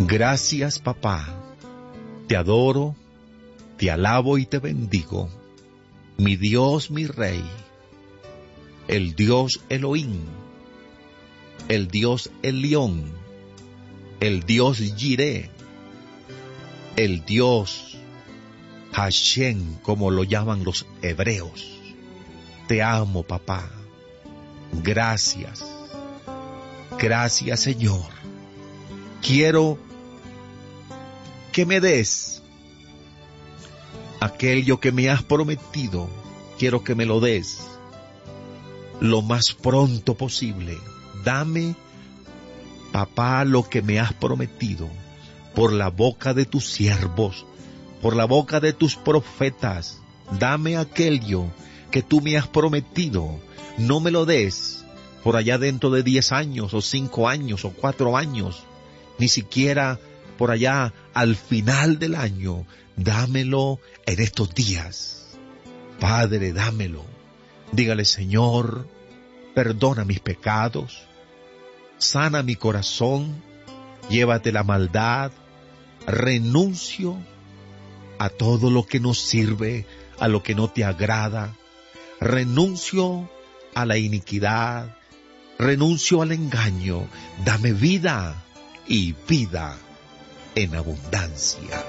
Gracias, papá. Te adoro, te alabo y te bendigo. Mi Dios, mi Rey, el Dios Elohim, el Dios Elión, el Dios Jireh, el Dios Hashem, como lo llaman los hebreos. Te amo, papá. Gracias. Gracias, Señor. Quiero que me des aquello que me has prometido. Quiero que me lo des lo más pronto posible. Dame, papá, lo que me has prometido por la boca de tus siervos, por la boca de tus profetas. Dame aquello que tú me has prometido. No me lo des por allá dentro de 10 años, o 5 años, o 4 años, ni siquiera por allá al final del año. Dámelo en estos días. Padre, dámelo. Dígale: Señor, perdona mis pecados, sana mi corazón, llévate la maldad, renuncio a todo lo que no sirve, a lo que no te agrada, renuncio a la iniquidad, renuncio al engaño. Dame vida y vida en abundancia.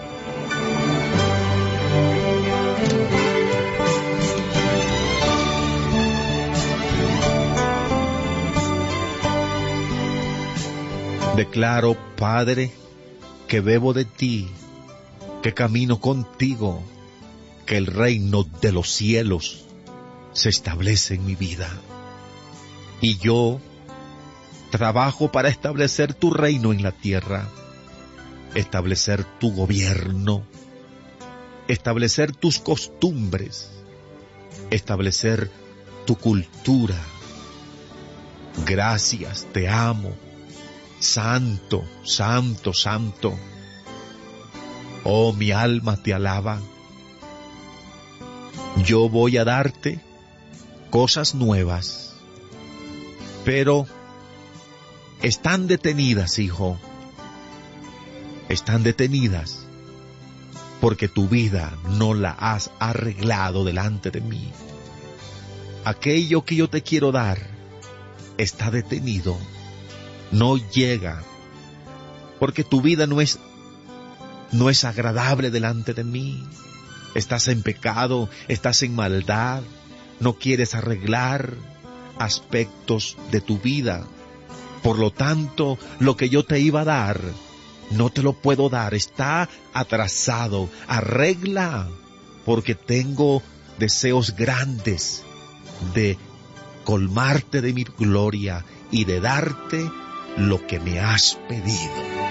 Declaro, Padre, que bebo de ti, que camino contigo, que el reino de los cielos se establece en mi vida. Y yo trabajo para establecer tu reino en la tierra, establecer tu gobierno, establecer tus costumbres, establecer tu cultura. Gracias, te amo. Santo, santo, santo. Oh, mi alma te alaba. Yo voy a darte cosas nuevas, pero están detenidas, hijo. Están detenidas porque tu vida no la has arreglado delante de mí. Aquello que yo te quiero dar está detenido. No llega, porque tu vida no es agradable delante de mí. Estás en pecado, estás en maldad, no quieres arreglar aspectos de tu vida. Por lo tanto, lo que yo te iba a dar, no te lo puedo dar, está atrasado. Arregla, porque tengo deseos grandes de colmarte de mi gloria y de darte lo que me has pedido.